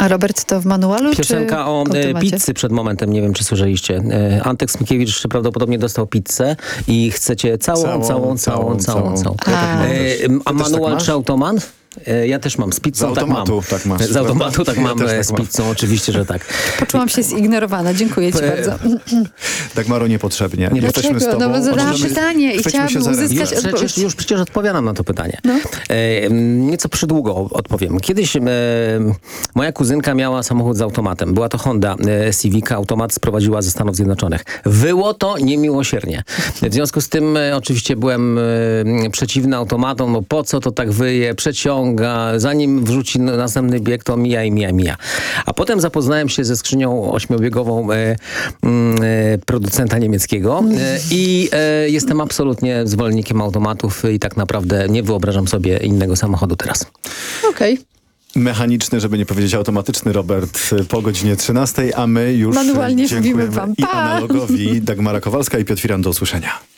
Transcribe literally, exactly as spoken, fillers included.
A Robert, to w manualu Piosenka czy o w e, automacie? pizzy przed momentem, nie wiem czy słyszeliście. E, Antek Smikiewicz prawdopodobnie dostał pizzę i chcecie całą, całą, całą, całą, całą. całą. Ja tak mam E, też. a Ty też manual tak masz? czy automat? E, Ja też mam z pizzą, Z tak mam. automatu tak masz, Z automatu prawda? tak Ja mam, też e, tak z mam. pizzą oczywiście, że tak. Poczułam się zignorowana. Dziękuję ci E, bardzo. Dagmaro, niepotrzebnie. Nie, Jesteśmy z dlaczego? tobą. No bo zadałam Możemy- pytanie i chwyćmy chciałabym się za ręce. uzyskać Już odpowiedź. przecież, już przecież odpowiadam na to pytanie. No. E, nieco przydługo odpowiem. Kiedyś e, moja kuzynka miała samochód z automatem. Była to Honda e, Civic. Automat sprowadziła ze Stanów Zjednoczonych. Wyło to niemiłosiernie. W związku z tym e, oczywiście byłem e, przeciwny automatom. No po co to tak wyje, przeciąga, zanim wrzuci następny bieg, to mija i mija, mija. A potem zapoznałem się ze skrzynią ośmiobiegową e, e, producenta niemieckiego e, i e, jestem absolutnie zwolennikiem automatów i tak naprawdę nie wyobrażam sobie innego samochodu teraz. Okej. Mechaniczny, żeby nie powiedzieć automatyczny Robert po godzinie trzynastej, a my już Manualnie dziękujemy mówimy wam i pa! analogowi. Dagmara Kowalska i Piotr Firan, do usłyszenia.